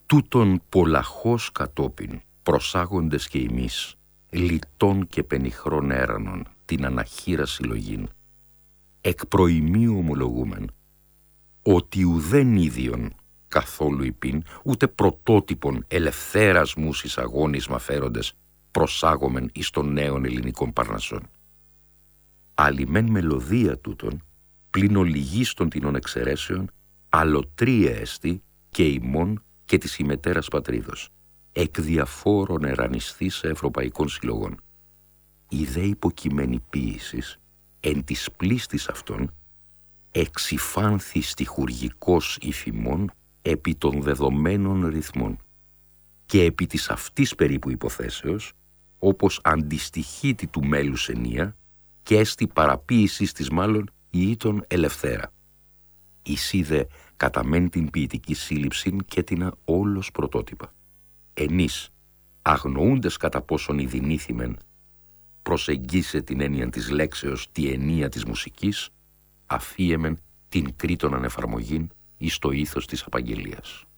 Τούτον πολλαχώς κατόπιν προσάγοντες και εμείς, λιτών και πενιχρών έρανων, την αναχείρα συλλογήν, εκ προημίου ομολογούμεν, ότι ουδέν ίδιον καθόλου υπήν, ούτε πρωτότυπον ελευθέρας μουσης αγώνισμα φέροντες, προσάγομεν εις των νέων ελληνικών παρνασσών. Αλλημέν μελωδία τούτον, πλην ολιγίστων τινών εξαιρέσεων, αλλοτρία εστι και ημών και της ημετέρας πατρίδος, εκ διαφόρων ερανιστής σε ευρωπαϊκών συλλογών. Η δε υποκειμένη ποίησης, εν της πλήστης αυτών, εξυφάνθη στιχουργικός υφημών επί των δεδομένων ρυθμών και επί της αυτής περίπου υποθέσεως, όπως αντιστοιχήτη του μέλους ενία και έστι παραποίησης της μάλλον ιήτων ελευθέρα. Εισίδε κατά μεν την ποιητική σύλληψην και την όλος πρωτότυπα. Ενείς, αγνοούντες κατά πόσον ειδηνήθημεν, προσεγγίσε την έννοια της λέξεως τη ενία της μουσικής, αφίεμεν την κρίτων ανεφαρμογήν εις το ήθος της απαγγελίας.